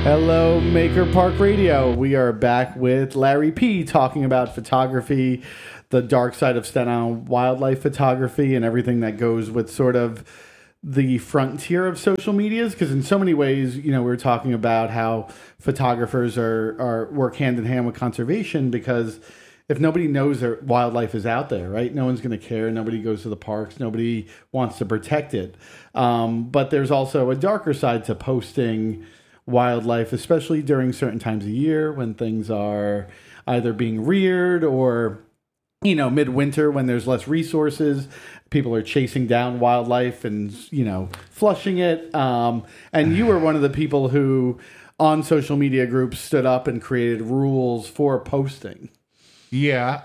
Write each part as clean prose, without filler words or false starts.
Hello, Maker Park Radio. We are back with Larry P. talking about photography, the dark side of Staten Island wildlife photography, and everything that goes with sort of the frontier of social medias. Because in so many ways, you know, we're talking about how photographers are work hand in hand with conservation, because if nobody knows that wildlife is out there, right, no one's going to care. Nobody goes to the parks. Nobody wants to protect it. But there's also a darker side to posting wildlife, especially during certain times of year when things are either being reared or, you know, midwinter when there's less resources. People are chasing down wildlife and, you know, flushing it. And you were one of the people who on social media groups stood up and created rules for posting. Yeah.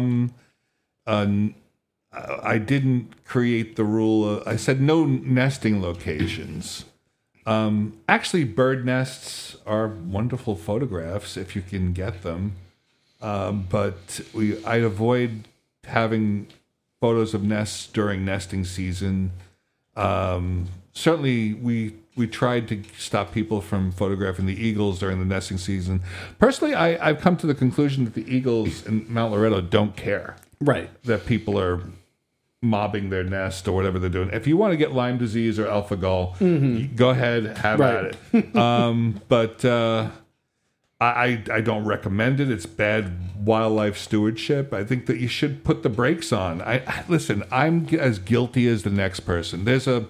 I didn't create the rule. I said no nesting locations. Actually, bird nests are wonderful photographs if you can get them. But I avoid having photos of nests during nesting season. Certainly, we tried to stop people from photographing the eagles during the nesting season. Personally, I've come to the conclusion that the eagles in Mount Loretto don't care. Right. That people are mobbing their nest or whatever they're doing. If you want to get Lyme disease or alpha gall, go ahead, have at it. But I don't recommend it. It's bad wildlife stewardship. I think that you should put the brakes on. Listen, I'm as guilty as the next person.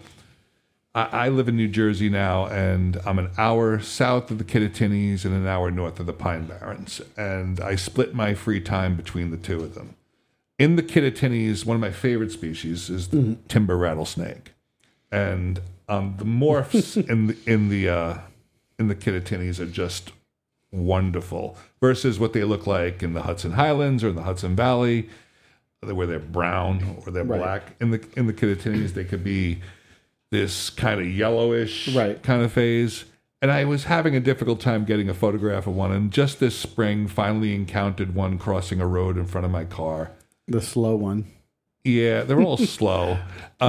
I live in New Jersey now, and I'm an hour south of the Kittatinnies and an hour north of the Pine Barrens. And I split my free time between the two of them. In the Kittatinnies, one of my favorite species is the timber rattlesnake, and the morphs in the Kittatinnies are just wonderful. Versus what they look like in the Hudson Highlands or in the Hudson Valley, where they're brown or they're black. In the Kittatinnies, they could be this kind of yellowish kind of phase. And I was having a difficult time getting a photograph of one, and just this spring, finally encountered one crossing a road in front of my car. The slow one. Yeah, they're all slow.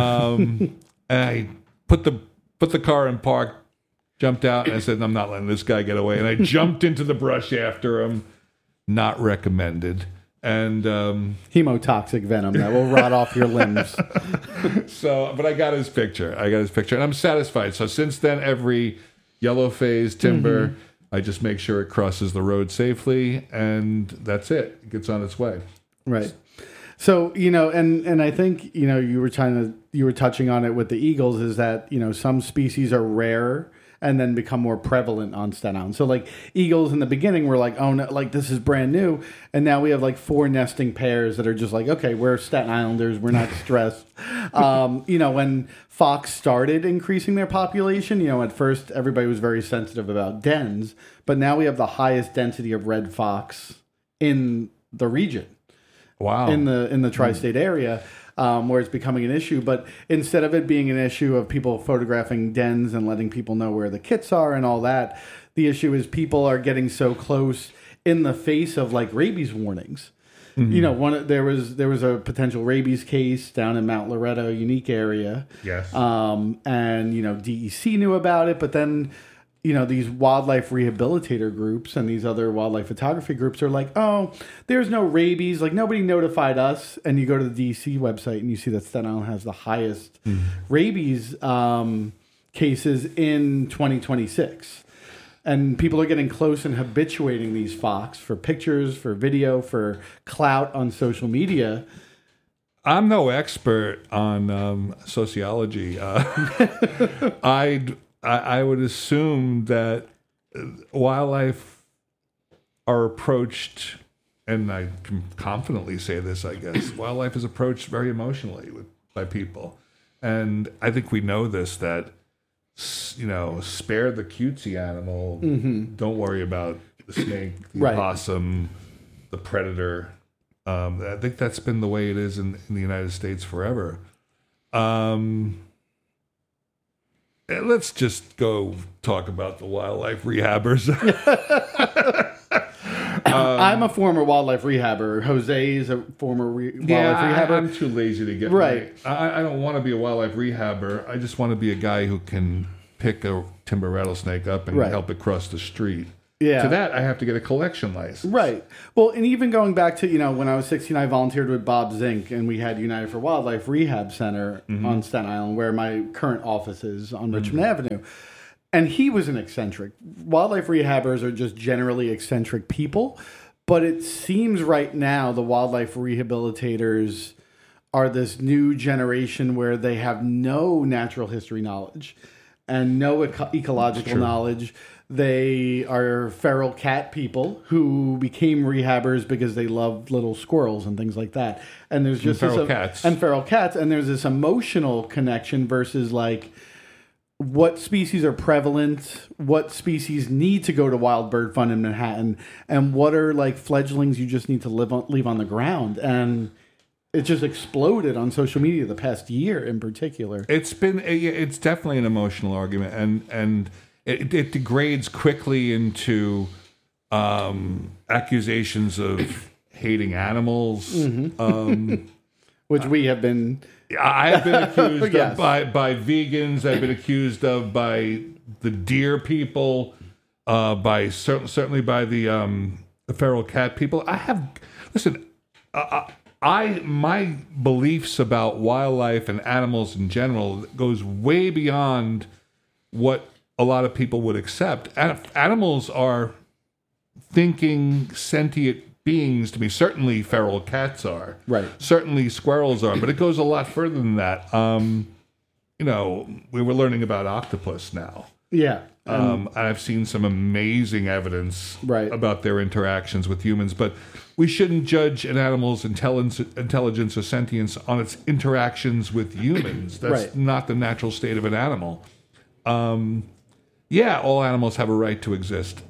And I put the car in park, jumped out, and I said, I'm not letting this guy get away. And I jumped into the brush after him. Not recommended. And hemotoxic venom that will rot off your limbs. But I got his picture. And I'm satisfied. So since then, every yellow phase timber, I just make sure it crosses the road safely, and that's it. It gets on its way. Right. So, you know, and I think, you know, you were touching on it with the eagles, is that, you know, some species are rare and then become more prevalent on Staten Island. So like eagles in the beginning were like, oh no, like this is brand new. And now we have like 4 nesting pairs that are just like, okay, we're Staten Islanders. We're not stressed. You know, when fox started increasing their population, you know, at first everybody was very sensitive about dens, but now we have the highest density of red fox in the region. Wow. In the tri-state area, where it's becoming an issue. But instead of it being an issue of people photographing dens and letting people know where the kits are and all that, the issue is people are getting so close in the face of like rabies warnings. You know, there was a potential rabies case down in Mount Loretto, unique area. Yes. And you know, DEC knew about it, but then, you know, these wildlife rehabilitator groups and these other wildlife photography groups are like, oh, there's no rabies. Like, nobody notified us. And you go to the DC website and you see that Staten Island has the highest rabies cases in 2026. And people are getting close and habituating these fox for pictures, for video, for clout on social media. I'm no expert on sociology. I would assume that wildlife are approached, and I can confidently say this, I guess, wildlife is approached very emotionally by people. And I think we know this, that, you know, spare the cutesy animal. Don't worry about the snake, the opossum, the predator. I think that's been the way it is in the United States forever. Let's just go talk about the wildlife rehabbers. I'm a former wildlife rehabber. Jose is a former wildlife rehabber. I'm too lazy to get right. I don't want to be a wildlife rehabber. I just want to be a guy who can pick a timber rattlesnake up and Right. help it cross the street. Yeah. To that, I have to get a collection license. Right. Well, and even going back to, when I was 16, I volunteered with Bob Zink, and we had United for Wildlife Rehab Center on Staten Island, where my current office is on Richmond Avenue. And he was an eccentric. Wildlife rehabbers are just generally eccentric people. But it seems right now the wildlife rehabilitators are this new generation where they have no natural history knowledge and no ecological knowledge. They are feral cat people who became rehabbers because they love little squirrels and things like that. And there's just feral cats. And feral cats. And there's this emotional connection versus like what species are prevalent, what species need to go to Wild Bird Fund in Manhattan, and what are like fledglings you just need to leave on the ground. And it just exploded on social media the past year in particular. It's definitely an emotional argument, and it degrades quickly into accusations of hating animals. Which we have been... I have been accused Yes. of by vegans. I've been accused of by the deer people, certainly by the feral cat people. My beliefs about wildlife and animals in general goes way beyond what a lot of people would accept. Animals are thinking, sentient beings to me. Certainly feral cats are. Right. Certainly squirrels are, but it goes a lot further than that. We were learning about octopus now. Yeah. And I've seen some amazing evidence about their interactions with humans, but we shouldn't judge an animal's intelligence or sentience on its interactions with humans. That's not the natural state of an animal. All animals have a right to exist.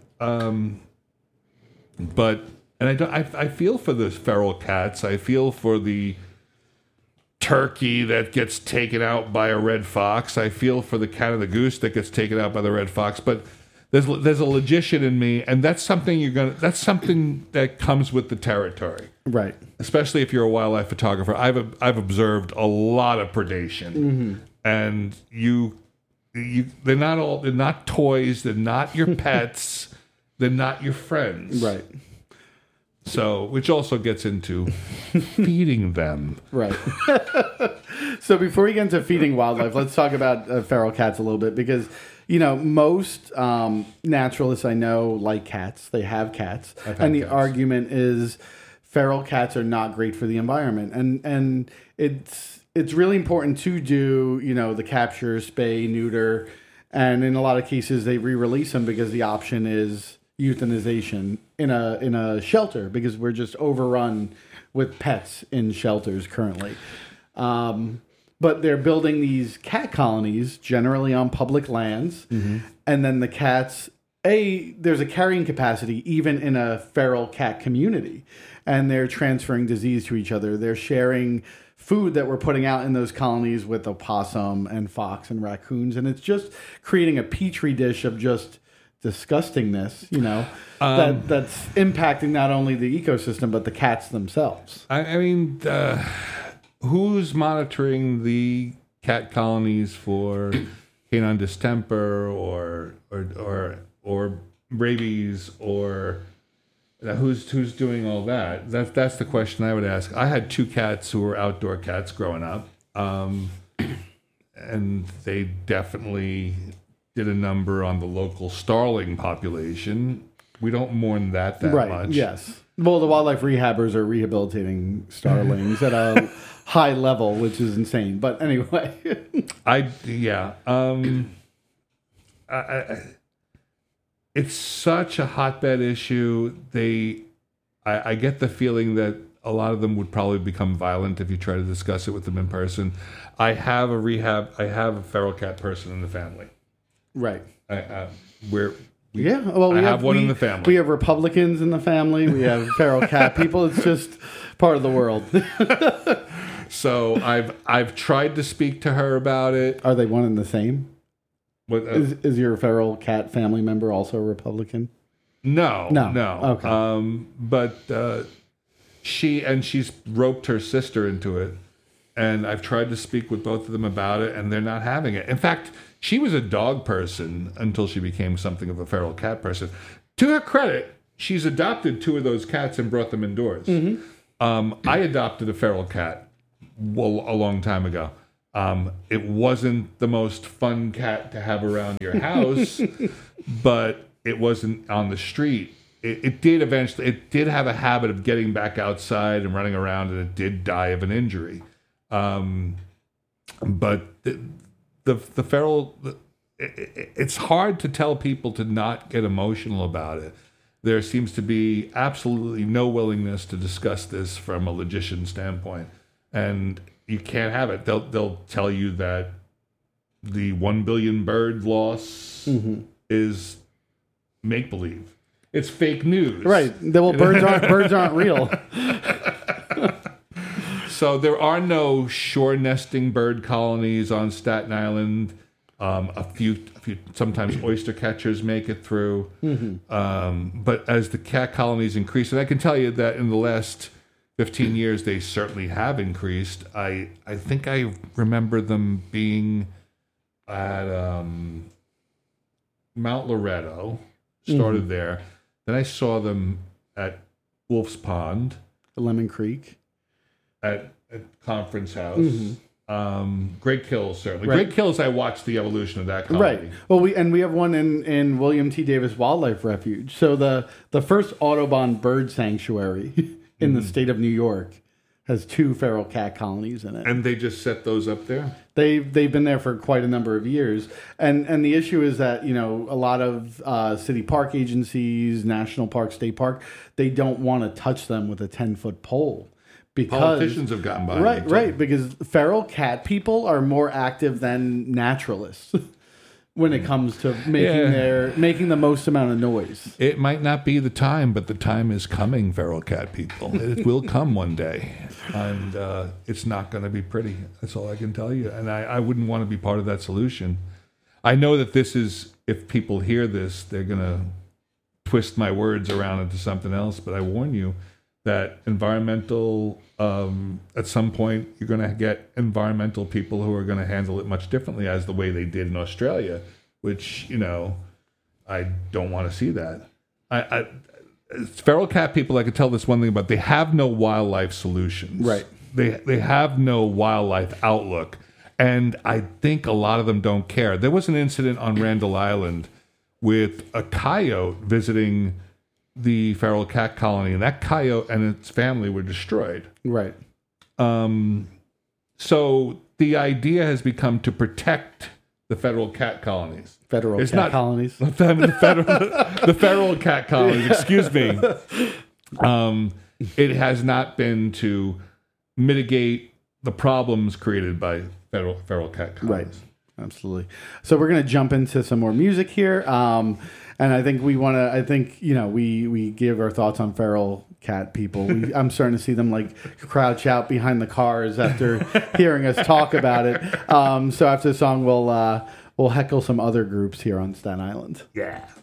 I feel for the feral cats. I feel for the turkey that gets taken out by a red fox. I feel for the cat and the goose that gets taken out by the red fox. But there's a logician in me, and that's something that comes with the territory. Right. Especially if you're a wildlife photographer. I've observed a lot of predation, and they're not toys. They're not your pets. They're not your friends. Right. So, which also gets into feeding them. Right. So before we get into feeding wildlife, let's talk about feral cats a little bit because, most naturalists I know like cats. They have cats. And the argument is feral cats are not great for the environment. And it's really important to do, the capture, spay, neuter. And in a lot of cases, they re-release them because the option is euthanization in a shelter because we're just overrun with pets in shelters currently. But they're building these cat colonies generally on public lands. And then the cats, there's a carrying capacity even in a feral cat community. And they're transferring disease to each other. They're sharing food that we're putting out in those colonies with opossum and fox and raccoons. And it's just creating a petri dish of just disgustingness, that's impacting not only the ecosystem but the cats themselves. I mean, who's monitoring the cat colonies for canine distemper or rabies or who's doing all that? That's the question I would ask. I had 2 cats who were outdoor cats growing up, and they definitely did a number on the local starling population. We don't mourn that much. Yes. Well, the wildlife rehabbers are rehabilitating starlings at a high level, which is insane. But anyway. It's such a hotbed issue. I get the feeling that a lot of them would probably become violent if you try to discuss it with them in person. I have a feral cat person in the family. Right. We have one in the family. We have Republicans in the family. We have feral cat people. It's just part of the world. So I've tried to speak to her about it. Are they one and the same? What, is your feral cat family member also a Republican? No. Okay. But she's roped her sister into it, And I've tried to speak with both of them about it, and they're not having it. In fact, she was a dog person until she became something of a feral cat person. To her credit, she's adopted 2 of those cats and brought them indoors. I adopted a feral cat a long time ago. It wasn't the most fun cat to have around your house, but it wasn't on the street. It did have a habit of getting back outside and running around, and it did die of an injury. But the feral, it's hard to tell people to not get emotional about it. There seems to be absolutely no willingness to discuss this from a logician standpoint, and you can't have it. They'll tell you that the 1 billion bird loss is make believe. It's fake news, right? Well, birds aren't real. So there are no shore nesting bird colonies on Staten Island. A few sometimes oyster catchers make it through. But as the cat colonies increase, and I can tell you that in the last 15 years, they certainly have increased. I think I remember them being at Mount Loretto, started there. Then I saw them at Wolf's Pond. Lemon Creek. At Conference House. Great Kills, certainly. Right. Great Kills, I watched the evolution of that colony. Right. Well, we have one in William T. Davis Wildlife Refuge. So the first Audubon bird sanctuary in the state of New York has 2 feral cat colonies in it. And they just set those up there? They've been there for quite a number of years. And the issue is that, a lot of city park agencies, national park, state park, they don't want to touch them with a 10-foot pole. Because, politicians have gotten by. Right, because feral cat people are more active than naturalists when it comes to making the most amount of noise. It might not be the time, but the time is coming, feral cat people. It will come one day, and it's not going to be pretty. That's all I can tell you. And I wouldn't want to be part of that solution. I know that this is, if people hear this, they're going to twist my words around into something else, but I warn you that environmental, at some point, you're going to get environmental people who are going to handle it much differently as the way they did in Australia, which, I don't want to see that. Feral cat people, I could tell this one thing about, they have no wildlife solutions. Right. They have no wildlife outlook. And I think a lot of them don't care. There was an incident on Randall Island with a coyote visiting the feral cat colony, and that coyote and its family were destroyed. Right. So the idea has become to protect the feral cat colonies. Colonies. The feral cat colonies, excuse me. It has not been to mitigate the problems created by feral cat colonies. Right. Absolutely. So we're going to jump into some more music here. And I think we give our thoughts on feral cat people. I'm starting to see them crouch out behind the cars after hearing us talk about it. So after the song, we'll heckle some other groups here on Staten Island. Yeah.